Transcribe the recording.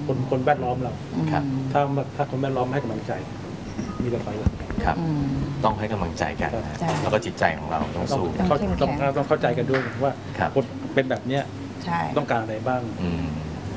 คนแวดล้อมเราครับถ้าคนแวดล้อมให้กำลังใจมีแต่ถอยหลังครับต้องให้กำลังใจกันใช่แล้วก็จิตใจของเราต้องสู้ต้องเข้มแข็งต้องเข้าใจกันด้วยว่าครับคนเป็นแบบเนี้ยใช่ต้องการอะไรบ้างอืม